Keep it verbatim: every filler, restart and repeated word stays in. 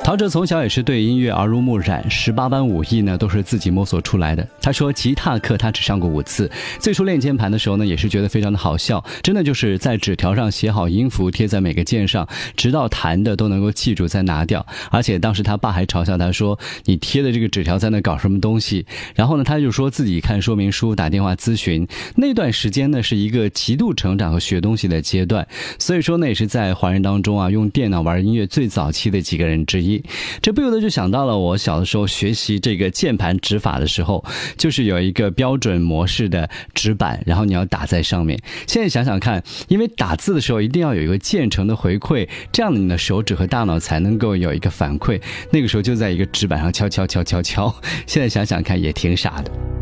陶喆从小也是对音乐耳濡目染，十八般武艺呢都是自己摸索出来的。他说吉他课他只上过五次，最初练键盘的时候呢也是觉得非常的好笑，真的就是在纸条上写好音符贴在每个键上，直到弹的都能够记住再拿掉。而且当时他爸还嘲笑他说你贴的这个纸条在那搞什么东西，然后呢他就说自己看说明书打电话咨询。那段时间呢是一个极度成长和学东西的阶段，所以说呢也是在华人当中啊用电脑玩音乐最早期的几个人之一。这不由得就想到了我小的时候学习这个键盘指法的时候，就是有一个标准模式的指板，然后你要打在上面。现在想想看，因为打字的时候一定要有一个键程的回馈，这样你的手指和大脑才能够有一个反馈。那个时候就在一个指板上敲敲敲敲敲，现在想想看也挺傻的。